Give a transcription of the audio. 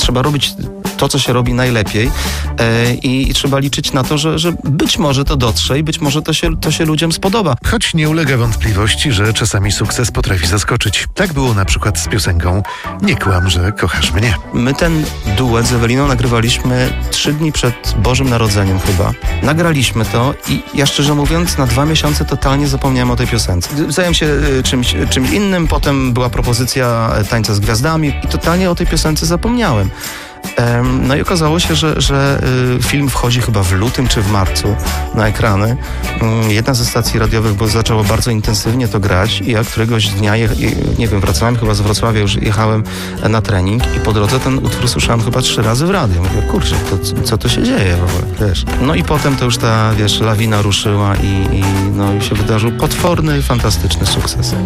trzeba robić to, co się robi najlepiej i trzeba liczyć na to, że być może to dotrze i być może to się ludziom spodoba. Choć nie ulega wątpliwości, że czasami sukces potrafi zaskoczyć. Tak było na przykład z piosenką „Nie kłam, że kochasz mnie”. My ten duet z Eweliną nagrywaliśmy 3 dni przed Bożym Narodzeniem chyba. Nagraliśmy to i ja szczerze mówiąc na 2 miesiące totalnie zapomniałem o tej piosence. Zająłem się czymś innym, potem była propozycja Tańca z Gwiazdami i totalnie o tej piosence zapomniałem. No i okazało się, że film wchodzi chyba w lutym czy w marcu na ekrany. Jedna ze stacji radiowych zaczęła bardzo intensywnie to grać i ja któregoś dnia, nie wiem, wracałem chyba z Wrocławia, już jechałem na trening i po drodze ten utwór słyszałem chyba 3 razy w radiu. Mówię, kurczę, co to się dzieje w ogóle, wiesz. No i potem to już ta, wiesz, lawina ruszyła i się wydarzył potworny, fantastyczny sukces.